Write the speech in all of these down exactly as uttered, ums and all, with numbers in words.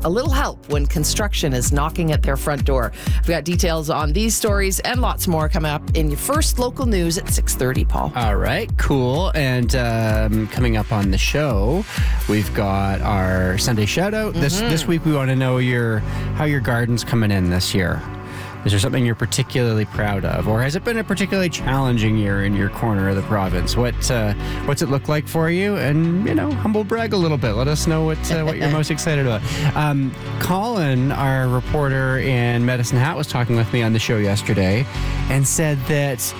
a little help when construction is knocking at their front door. We've got details on these stories and lots more coming up in your first local news at six thirty, Paul. All right, cool. And um, coming up on the show, we've got our Sunday shout out. Mm-hmm. This this week we want to know your how your garden's coming in this year. Is there something you're particularly proud of, or has it been a particularly challenging year in your corner of the province? What uh, what's it look like for you? And you know, humble brag a little bit. Let us know what uh, what you're most excited about. Um, Colin, our reporter in Medicine Hat, was talking with me on the show yesterday, and said that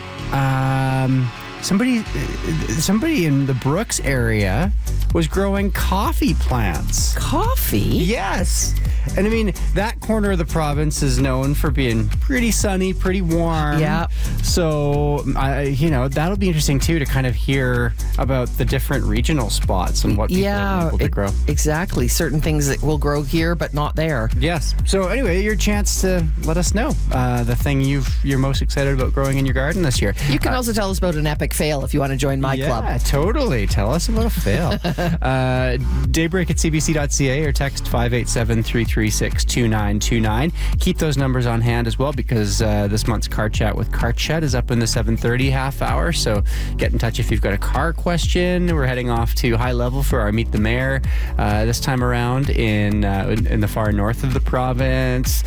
um, somebody somebody in the Brooks area was growing coffee plants. Coffee? Yes. And I mean, that corner of the province is known for being pretty sunny, pretty warm. Yeah. So, I, you know, that'll be interesting too to kind of hear about the different regional spots and what people yeah, are able to it, grow. Exactly. Certain things that will grow here, but not there. Yes. So anyway, your chance to let us know uh, the thing you've, you're most excited about growing in your garden this year. You can uh, also tell us about an epic fail if you want to join my yeah, club. Yeah, totally. Tell us about a fail. uh, daybreak at c b c dot c a or text five eight seven, three three six, two nine two nine. Keep those numbers on hand as well, because uh, this month's Car Chat with Car Chat is up in the seven thirty half hour. So get in touch if you've got a car question. We're heading off to High Level for our Meet the Mayor uh, this time around in, uh, in in the far north of the province.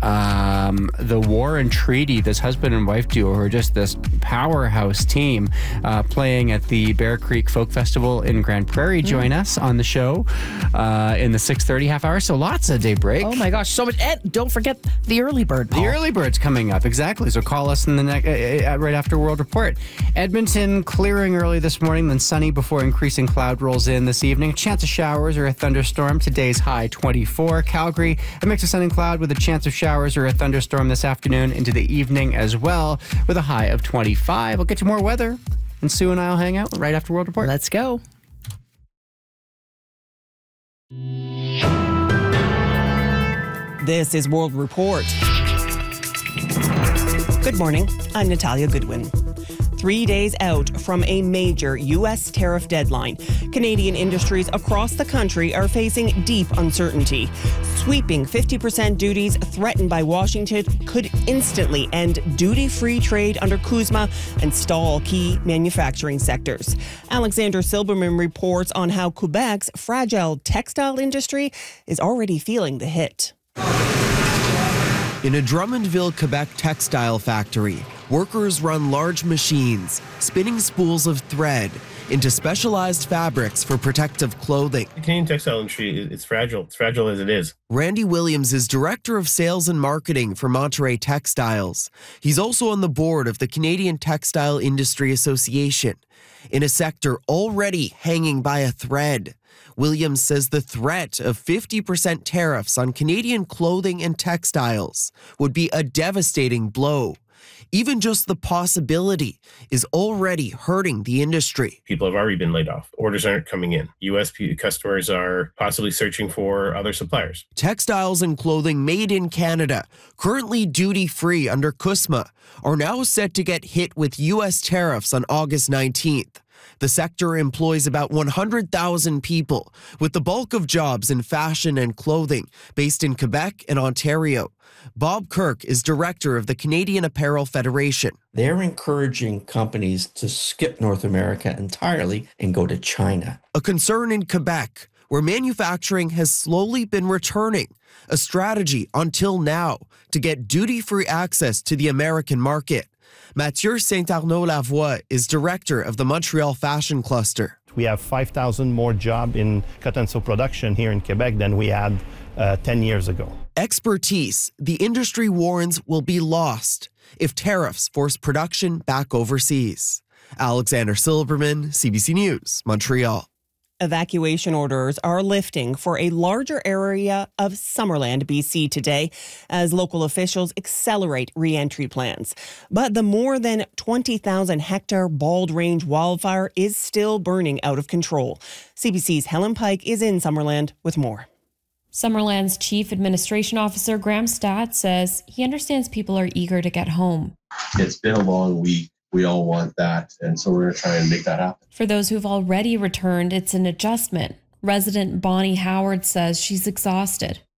Um, the War and Treaty, this husband and wife duo, who are just this powerhouse team, uh, playing at the Bear Creek Folk Festival in Grand Prairie, join us on the show uh, in the six thirty half hour. So lots of daybreak. Oh my gosh, so much. And don't forget the early bird, Paul. The early bird's coming up, exactly. So call us in the ne- uh, right after World Report. Edmonton clearing early this morning, then sunny before increasing cloud rolls in this evening. Chance of showers or a thunderstorm. Today's high twenty-four. Calgary, a mix of sun and cloud with a chance of showers or a thunderstorm this afternoon into the evening as well, with a high of twenty-five. We'll get you more weather, and Sue and I will hang out right after World Report. Let's go. This is World Report. Good morning. I'm Natalia Goodwin. Three days out from a major U S tariff deadline, Canadian industries across the country are facing deep uncertainty. Sweeping fifty percent duties threatened by Washington could instantly end duty-free trade under CUSMA and stall key manufacturing sectors. Alexander Silberman reports on how Quebec's fragile textile industry is already feeling the hit. In a Drummondville, Quebec textile factory, workers run large machines, spinning spools of thread into specialized fabrics for protective clothing. The Canadian textile industry, it's fragile. It's fragile as it is. Randy Williams is Director of Sales and Marketing for Monterey Textiles. He's also on the board of the Canadian Textile Industry Association, in a sector already hanging by a thread. Williams says the threat of fifty percent tariffs on Canadian clothing and textiles would be a devastating blow. Even just the possibility is already hurting the industry. People have already been laid off. Orders aren't coming in. U S customers are possibly searching for other suppliers. Textiles and clothing made in Canada, currently duty-free under CUSMA, are now set to get hit with U S tariffs on August nineteenth. The sector employs about one hundred thousand people, with the bulk of jobs in fashion and clothing, based in Quebec and Ontario. Bob Kirk is director of the Canadian Apparel Federation. They're encouraging companies to skip North America entirely and go to China. A concern in Quebec, where manufacturing has slowly been returning, a strategy until now to get duty-free access to the American market. Mathieu Saint-Arnaud-Lavoie is director of the Montreal Fashion Cluster. We have five thousand more jobs in cotton sew production here in Quebec than we had uh, ten years ago. Expertise, the industry warns, will be lost if tariffs force production back overseas. Alexander Silberman, C B C News, Montreal. Evacuation orders are lifting for a larger area of Summerland, B C today as local officials accelerate re-entry plans. But the more than twenty thousand hectare Bald Range wildfire is still burning out of control. C B C's Helen Pike is in Summerland with more. Summerland's Chief Administration Officer Graham Stott says he understands people are eager to get home. It's been a long week. We all want that, and so we're going to try and make that happen. For those who've already returned, it's an adjustment. Resident Bonnie Howard says she's exhausted.